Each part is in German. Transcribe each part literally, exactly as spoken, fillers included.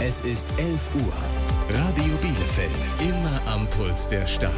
Es ist elf Uhr. Radio Bielefeld. Immer am Puls der Stadt.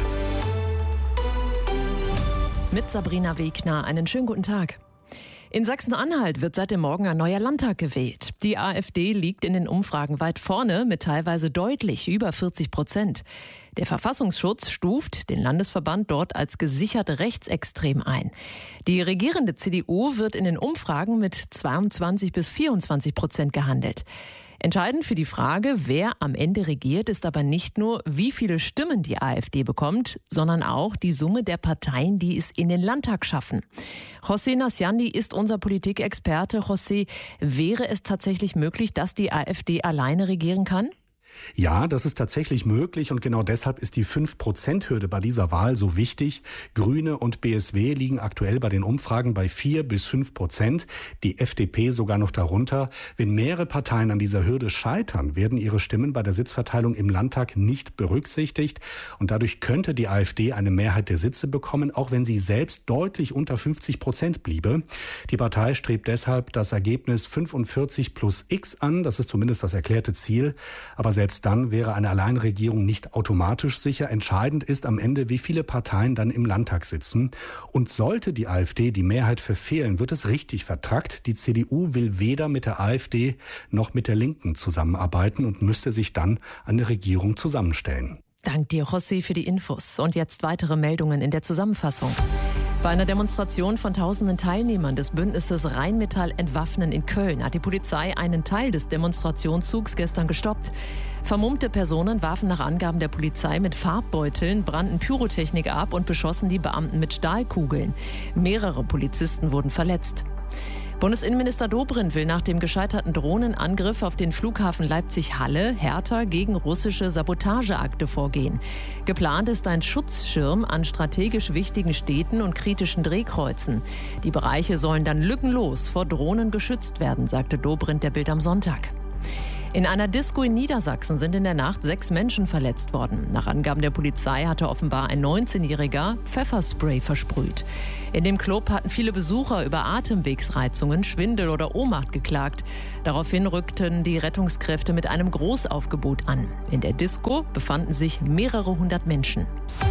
Mit Sabrina Wegner. Einen schönen guten Tag. In Sachsen-Anhalt wird seit dem Morgen ein neuer Landtag gewählt. Die AfD liegt in den Umfragen weit vorne mit teilweise deutlich über vierzig Prozent. Der Verfassungsschutz stuft den Landesverband dort als gesichert rechtsextrem ein. Die regierende C D U wird in den Umfragen mit zweiundzwanzig bis vierundzwanzig Prozent gehandelt. Entscheidend für die Frage, wer am Ende regiert, ist aber nicht nur, wie viele Stimmen die AfD bekommt, sondern auch die Summe der Parteien, die es in den Landtag schaffen. José Nasciandi ist unser Politikexperte. José, wäre es tatsächlich möglich, dass die AfD alleine regieren kann? Ja, das ist tatsächlich möglich und genau deshalb ist die fünf Prozent Hürde bei dieser Wahl so wichtig. Grüne und B S W liegen aktuell bei den Umfragen bei vier bis fünf Prozent, die F D P sogar noch darunter. Wenn mehrere Parteien an dieser Hürde scheitern, werden ihre Stimmen bei der Sitzverteilung im Landtag nicht berücksichtigt und dadurch könnte die AfD eine Mehrheit der Sitze bekommen, auch wenn sie selbst deutlich unter fünfzig Prozent bliebe. Die Partei strebt deshalb das Ergebnis fünfundvierzig plus X an, das ist zumindest das erklärte Ziel, aber selbst Selbst dann wäre eine Alleinregierung nicht automatisch sicher. Entscheidend ist am Ende, wie viele Parteien dann im Landtag sitzen. Und sollte die AfD die Mehrheit verfehlen, wird es richtig vertrackt. Die C D U will weder mit der AfD noch mit der Linken zusammenarbeiten und müsste sich dann eine Regierung zusammenstellen. Dank dir, José, für die Infos. Und jetzt weitere Meldungen in der Zusammenfassung. Bei einer Demonstration von tausenden Teilnehmern des Bündnisses Rheinmetall Entwaffnen in Köln hat die Polizei einen Teil des Demonstrationszugs gestern gestoppt. Vermummte Personen warfen nach Angaben der Polizei mit Farbbeuteln, brannten Pyrotechnik ab und beschossen die Beamten mit Stahlkugeln. Mehrere Polizisten wurden verletzt. Bundesinnenminister Dobrindt will nach dem gescheiterten Drohnenangriff auf den Flughafen Leipzig-Halle härter gegen russische Sabotageakte vorgehen. Geplant ist ein Schutzschirm an strategisch wichtigen Städten und kritischen Drehkreuzen. Die Bereiche sollen dann lückenlos vor Drohnen geschützt werden, sagte Dobrindt der Bild am Sonntag. In einer Disco in Niedersachsen sind in der Nacht sechs Menschen verletzt worden. Nach Angaben der Polizei hatte offenbar ein neunzehnjähriger Pfefferspray versprüht. In dem Club hatten viele Besucher über Atemwegsreizungen, Schwindel oder Ohnmacht geklagt. Daraufhin rückten die Rettungskräfte mit einem Großaufgebot an. In der Disco befanden sich mehrere hundert Menschen.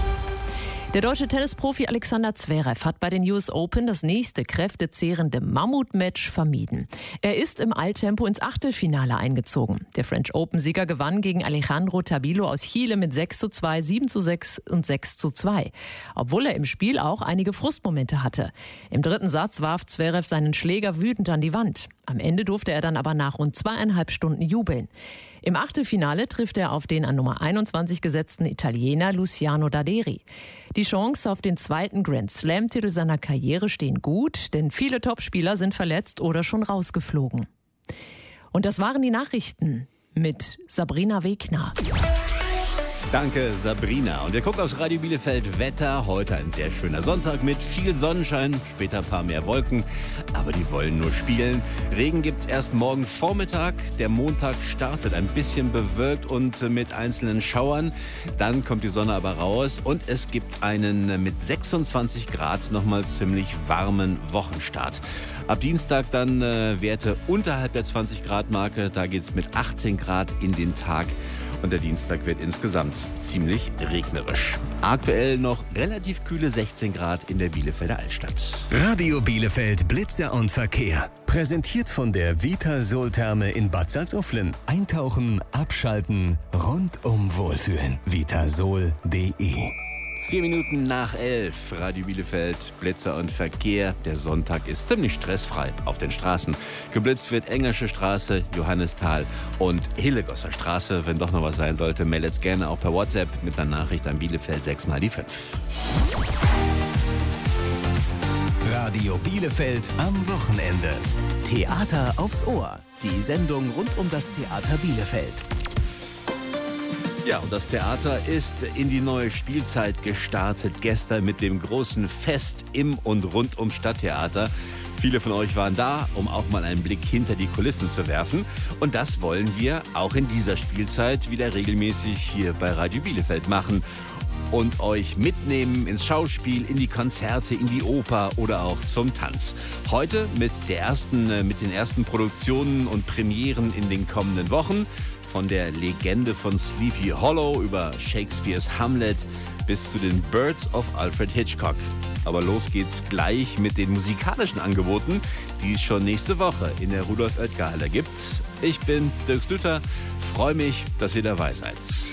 Der deutsche Tennisprofi Alexander Zverev hat bei den U S Open das nächste kräftezehrende Mammutmatch vermieden. Er ist im Eiltempo ins Achtelfinale eingezogen. Der French Open-Sieger gewann gegen Alejandro Tabilo aus Chile mit sechs zu zwei, sieben zu sechs und sechs zu zwei. Obwohl er im Spiel auch einige Frustmomente hatte. Im dritten Satz warf Zverev seinen Schläger wütend an die Wand. Am Ende durfte er dann aber nach rund zweieinhalb Stunden jubeln. Im Achtelfinale trifft er auf den an Nummer einundzwanzig gesetzten Italiener Luciano Daderi. Die Chancen auf den zweiten Grand-Slam-Titel seiner Karriere stehen gut, denn viele Topspieler sind verletzt oder schon rausgeflogen. Und das waren die Nachrichten mit Sabrina Wegner. Danke, Sabrina. Und wir gucken aufs Radio Bielefeld Wetter. Heute ein sehr schöner Sonntag mit viel Sonnenschein, später ein paar mehr Wolken. Aber die wollen nur spielen. Regen gibt's erst morgen Vormittag. Der Montag startet ein bisschen bewölkt und mit einzelnen Schauern. Dann kommt die Sonne aber raus und es gibt einen mit sechsundzwanzig Grad nochmal ziemlich warmen Wochenstart. Ab Dienstag dann äh, Werte unterhalb der zwanzig Grad Marke. Da geht's mit achtzehn Grad in den Tag. Und der Dienstag wird insgesamt ziemlich regnerisch. Aktuell noch relativ kühle sechzehn Grad in der Bielefelder Altstadt. Radio Bielefeld Blitzer und Verkehr. Präsentiert von der Vitasol-Therme in Bad Salzuflen. Eintauchen, abschalten, rundum wohlfühlen. vitasol punkt de. Vier Minuten nach elf, Radio Bielefeld, Blitzer und Verkehr. Der Sonntag ist ziemlich stressfrei auf den Straßen. Geblitzt wird Engelsche Straße, Johannisthal und Hillegosser Straße. Wenn doch noch was sein sollte, meldet's gerne auch per WhatsApp mit einer Nachricht an Bielefeld sechs mal die fünf. Radio Bielefeld am Wochenende. Theater aufs Ohr. Die Sendung rund um das Theater Bielefeld. Ja, und das Theater ist in die neue Spielzeit gestartet. Gestern mit dem großen Fest im und rund ums Stadttheater. Viele von euch waren da, um auch mal einen Blick hinter die Kulissen zu werfen. Und das wollen wir auch in dieser Spielzeit wieder regelmäßig hier bei Radio Bielefeld machen. Und euch mitnehmen ins Schauspiel, in die Konzerte, in die Oper oder auch zum Tanz. Heute mit, der ersten, mit den ersten Produktionen und Premieren in den kommenden Wochen. Von der Legende von Sleepy Hollow über Shakespeares Hamlet bis zu den Birds of Alfred Hitchcock. Aber los geht's gleich mit den musikalischen Angeboten, die es schon nächste Woche in der Rudolf-Oetker-Halle gibt. Ich bin Dirk Stütter, freue mich, dass ihr dabei seid.